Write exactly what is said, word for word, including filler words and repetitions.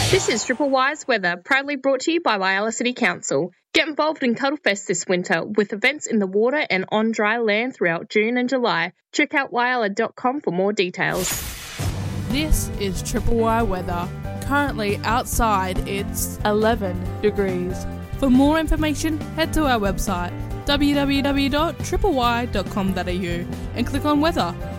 This is Triple Y's weather, proudly brought to you by Whyalla City Council. Get involved in Cuddlefest this winter with events in the water and on dry land throughout June and July. Check out whyalla dot com for more details. This is Triple Y weather. Currently outside it's eleven degrees. For more information, head to our website w w w dot triple y dot com dot a u and click on weather.